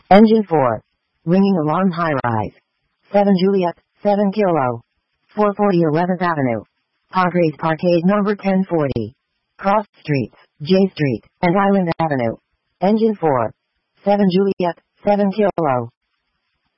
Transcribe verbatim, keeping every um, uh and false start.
Engine four. Ringing alarm high-rise. seven Juliet, seven Kilo. four forty eleventh Avenue. Padres Parkade number ten forty. Cross Streets, J Street, and Island Avenue. Engine four. seven Juliet, seven Kilo.